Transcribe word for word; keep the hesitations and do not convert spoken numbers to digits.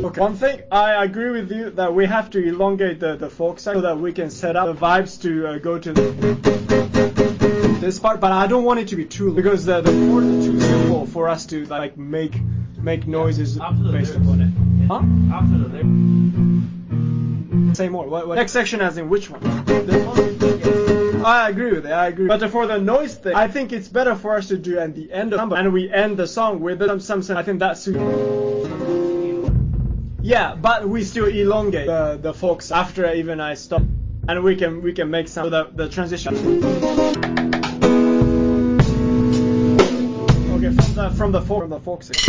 Okay. One thing, I agree with you that we have to elongate the, the folk section so that we can set up the vibes to uh, go to the, this part, but I don't want it to be too long because the, the chords are too simple for us to like make make noises based upon it. Huh? After the lyrics. Say more. What, what? Next section as in which one? This one? Yes. I agree with it, I agree. But for the noise thing, I think it's better for us to do at the end of the song, and we end the song with some, some, some I think that suits. Yeah, but we still elongate the, the folks after even I stop. And we can we can make some of the, the transition. Okay, from the from the folk from the folk section.